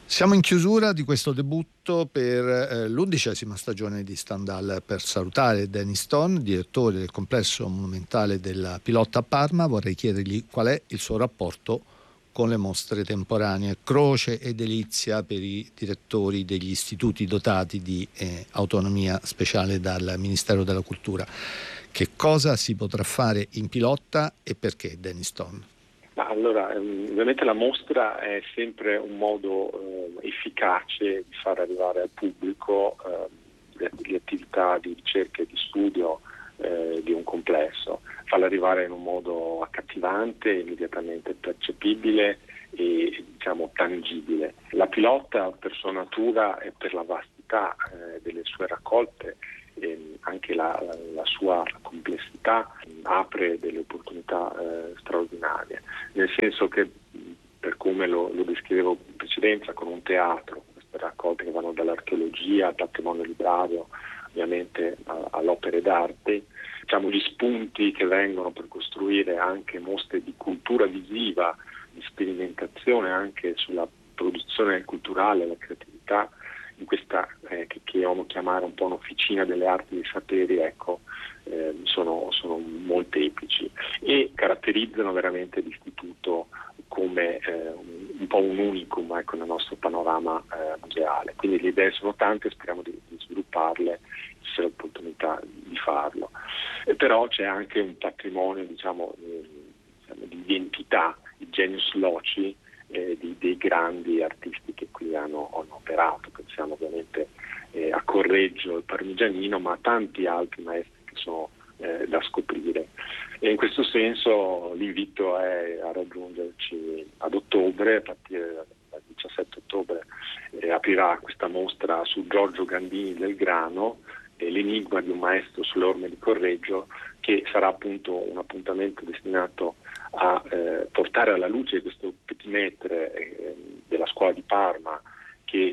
Siamo in chiusura di questo debutto per l'11ª stagione di Stendhal. Per salutare Danny Stone, direttore del complesso monumentale della Pilotta a Parma, vorrei chiedergli qual è il suo rapporto con le mostre temporanee, croce e delizia per i direttori degli istituti dotati di autonomia speciale dal Ministero della Cultura. Che cosa si potrà fare in Pilotta e perché, Danny Stone? Allora, ovviamente la mostra è sempre un modo efficace di far arrivare al pubblico le attività di ricerca e di studio di un complesso, farla arrivare in un modo accattivante, immediatamente percepibile e tangibile. La Pilotta per sua natura e per la vastità delle sue raccolte anche la sua complessità apre delle opportunità straordinarie, nel senso che, per come lo descrivevo in precedenza, con un teatro, queste raccolte che vanno dall'archeologia al patrimonio librario, ovviamente all'opere d'arte, gli spunti che vengono per costruire anche mostre di cultura visiva, di sperimentazione anche sulla produzione culturale, la creatività, in questa che amo chiamare un po' un'officina delle arti dei saperi, sono molteplici e caratterizzano veramente l'istituto come un po' un unicum nel nostro panorama museale. Quindi le idee sono tante, speriamo di svilupparle, ci sia l'opportunità di farlo. Però c'è anche un patrimonio di identità, il genius loci, dei grandi artisti che qui hanno operato. Pensiamo ovviamente a Correggio e Parmigianino, ma a tanti altri maestri che sono da scoprire. E in questo senso l'invito è a raggiungerci ad ottobre, a partire dal 17 ottobre aprirà questa mostra su Giorgio Gandini del Grano, l'enigma di un maestro sulle orme di Correggio, che sarà appunto un appuntamento destinato a portare alla luce questo petit maître della scuola di Parma, che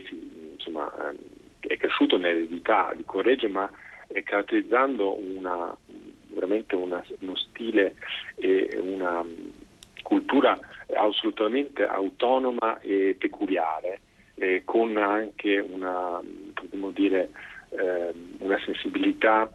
è cresciuto nell'eredità di Correggio, ma caratterizzando veramente uno stile e una cultura assolutamente autonoma e peculiare, con anche una sensibilità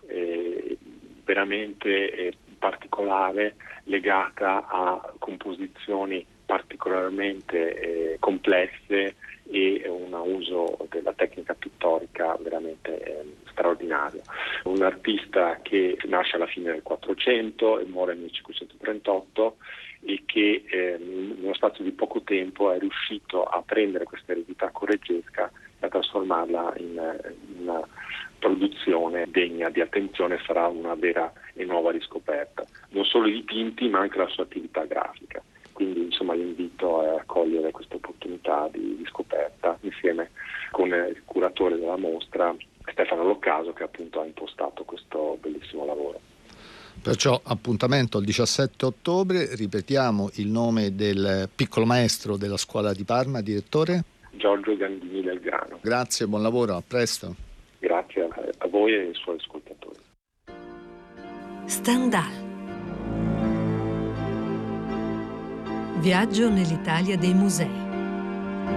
veramente particolare, legata a composizioni particolarmente complesse e un uso della tecnica pittorica veramente straordinario. Un artista che nasce alla fine del 400 e muore nel 1538 e che in uno spazio di poco tempo è riuscito a prendere questa eredità correggesca e a trasformarla in una produzione degna di attenzione. Sarà una vera e nuova riscoperta, non solo i dipinti ma anche la sua attività grafica. Quindi l'invito è a cogliere questa opportunità di scoperta insieme con il curatore della mostra, Stefano Loccaso, che appunto ha impostato questo bellissimo lavoro. Perciò appuntamento il 17 ottobre, ripetiamo il nome del piccolo maestro della scuola di Parma, direttore? Giorgio Gandini del Grano. Grazie, buon lavoro, a presto. Grazie a voi e ai suoi ascoltatori. Stendhal. Viaggio nell'Italia dei musei.